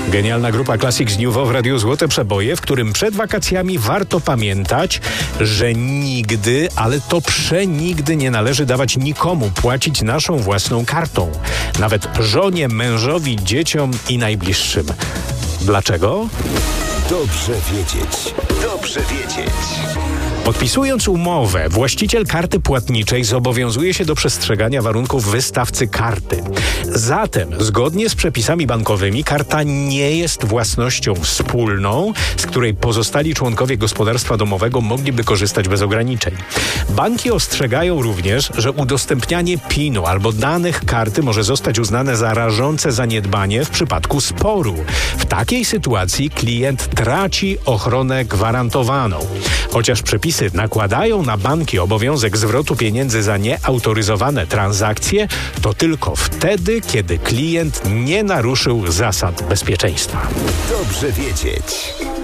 Genialna grupa Classic znów w Radiu Złote Przeboje, w którym przed wakacjami warto pamiętać, że nigdy, ale to przenigdy nie należy dawać nikomu płacić naszą własną kartą. Nawet żonie, mężowi, dzieciom i najbliższym. Dlaczego? Dobrze wiedzieć. Dobrze wiedzieć. Podpisując umowę, właściciel karty płatniczej zobowiązuje się do przestrzegania warunków wystawcy karty. Zatem, zgodnie z przepisami bankowymi, karta nie jest własnością wspólną, z której pozostali członkowie gospodarstwa domowego mogliby korzystać bez ograniczeń. Banki ostrzegają również, że udostępnianie PIN-u albo danych karty może zostać uznane za rażące zaniedbanie w przypadku sporu. W takiej sytuacji klient traci ochronę gwarantowaną. Chociaż przepisy nakładają na banki obowiązek zwrotu pieniędzy za nieautoryzowane transakcje, to tylko wtedy, kiedy klient nie naruszył zasad bezpieczeństwa. Dobrze wiedzieć.